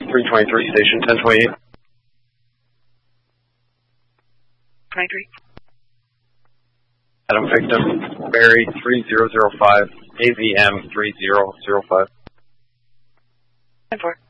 323, station 1028. 23. Adam victim, Barry 3005, AVM 3005. 10-4.